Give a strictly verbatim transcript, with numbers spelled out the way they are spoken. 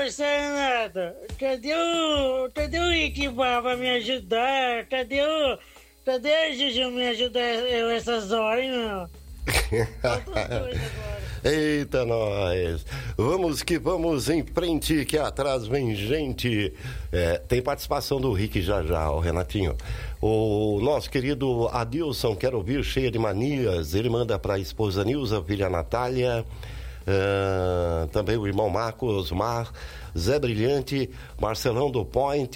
Renato, cadê o, cadê o Iquimar pra me ajudar? Cadê o, cadê a Juju me ajudar eu essas horas, hein, meu? Eita, nós! Vamos que vamos em frente, que atrás vem gente. É, tem participação do Rick já já, o Renatinho. O nosso querido Adilson, quero ouvir, cheia de manias. Ele manda para a esposa Nilza, filha Natália. Uh, também o irmão Marcos, Mar, Zé Brilhante, Marcelão do Point,